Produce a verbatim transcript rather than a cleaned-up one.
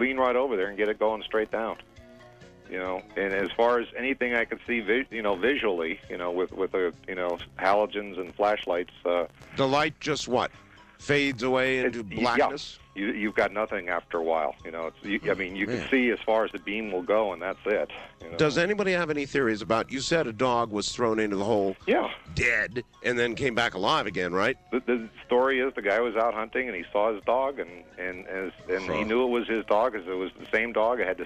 lean right over there and get it going straight down. You know, and as far as anything I could see, vi- you know, visually, you know, with with a you know halogens and flashlights, uh, The light just what? Fades away into it- blackness? Yeah, you, you've got nothing after a while. You know, it's, you, I mean, you Man. can see as far as the beam will go, and that's it. You know? Does anybody have any theories about, you said a dog was thrown into the hole Yeah. dead and then came back alive again, right? The, the story is the guy was out hunting and he saw his dog and and as, and he Huh. knew it was his dog because it was the same dog. It had the